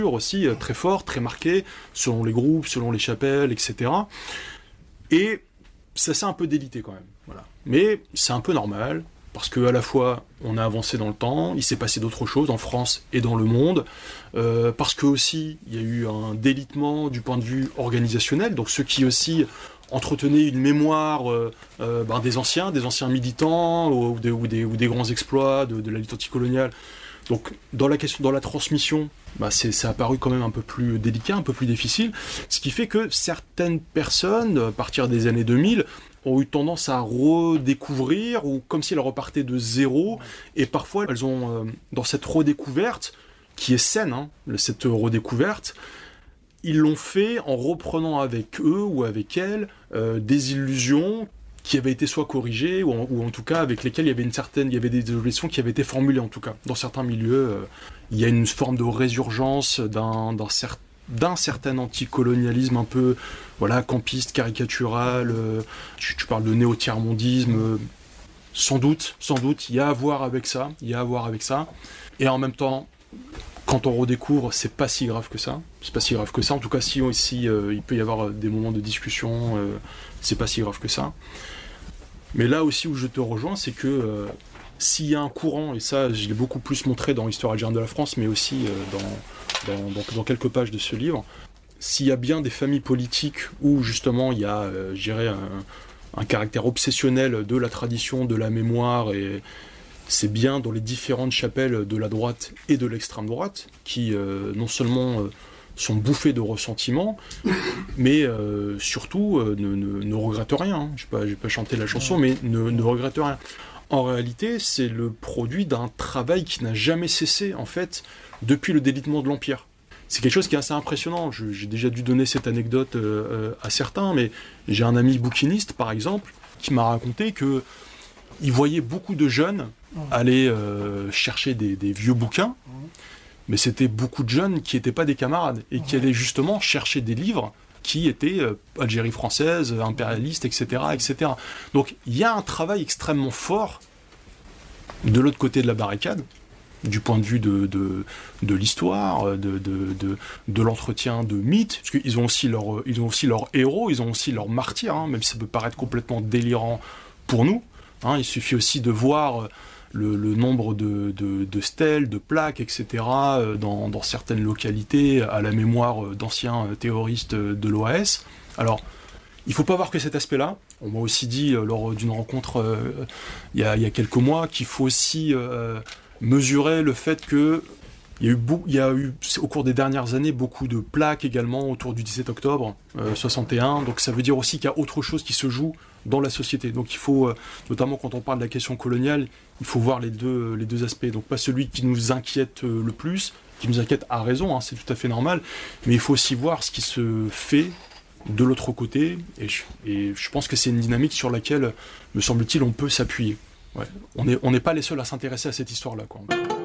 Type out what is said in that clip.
aussi très fort, très marqué, selon les groupes, selon les chapelles, etc. Et ça s'est un peu délité quand même. Voilà. Mais c'est un peu normal, parce qu'à la fois, on a avancé dans le temps, il s'est passé d'autres choses en France et dans le monde, parce que aussi, il y a eu un délitement du point de vue organisationnel, donc ceux qui aussi entretenaient une mémoire des anciens militants, ou des grands exploits de la lutte anticoloniale. Donc, dans la transmission, c'est apparu quand même un peu plus délicat, un peu plus difficile, ce qui fait que certaines personnes, à partir des années 2000, ont eu tendance à redécouvrir, ou comme si elles repartaient de zéro, et parfois elles ont, dans cette redécouverte, qui est saine, cette redécouverte, ils l'ont fait en reprenant avec eux ou avec elles des illusions qui avaient été soit corrigées, ou en tout cas avec lesquelles il y avait des objections qui avaient été formulées, en tout cas. Dans certains milieux, il y a une forme de résurgence d'un certain anticolonialisme un peu campiste, caricatural, tu parles de néo-tiers-mondisme, sans doute, il y a à voir avec ça, et en même temps, quand on redécouvre, c'est pas si grave que ça, en tout cas si il peut y avoir des moments de discussion, c'est pas si grave que ça. Mais là aussi où je te rejoins, c'est que s'il y a un courant, et ça je l'ai beaucoup plus montré dans l'histoire algérienne de la France, mais aussi dans quelques pages de ce livre, s'il y a bien des familles politiques où justement il y a, un caractère obsessionnel de la tradition, de la mémoire, et c'est bien dans les différentes chapelles de la droite et de l'extrême droite, qui non seulement sont bouffées de ressentiment, mais surtout ne regrettent rien. Je vais pas chanter la chanson, mais ne regrettent rien. En réalité, c'est le produit d'un travail qui n'a jamais cessé, en fait, depuis le délitement de l'Empire. C'est quelque chose qui est assez impressionnant. J'ai déjà dû donner cette anecdote à certains, mais j'ai un ami bouquiniste, par exemple, qui m'a raconté que il voyait beaucoup de jeunes aller chercher des vieux bouquins, mais c'était beaucoup de jeunes qui n'étaient pas des camarades, et qui allaient justement chercher des livres qui étaient Algérie française, impérialiste, etc., etc. Donc il y a un travail extrêmement fort de l'autre côté de la barricade, du point de vue de l'histoire, de l'entretien de mythes, parce qu'ils ont aussi leurs héros, ils ont aussi leurs martyrs, même si ça peut paraître complètement délirant pour nous. Il suffit aussi de voir le nombre de stèles, de plaques, etc., dans certaines localités, à la mémoire d'anciens terroristes de l'OAS. Alors, il ne faut pas voir que cet aspect-là. On m'a aussi dit, lors d'une rencontre il y a quelques mois, qu'il faut aussi mesurer le fait que il y a eu, au cours des dernières années, beaucoup de plaques également autour du 17 octobre 61. Donc ça veut dire aussi qu'il y a autre chose qui se joue dans la société. Donc il faut, notamment quand on parle de la question coloniale, il faut voir les deux aspects. Donc pas celui qui nous inquiète le plus, qui nous inquiète à raison, c'est tout à fait normal, mais il faut aussi voir ce qui se fait de l'autre côté, et je pense que c'est une dynamique sur laquelle, me semble-t-il, on peut s'appuyer. Ouais. On n'est pas les seuls à s'intéresser à cette histoire-là, quoi.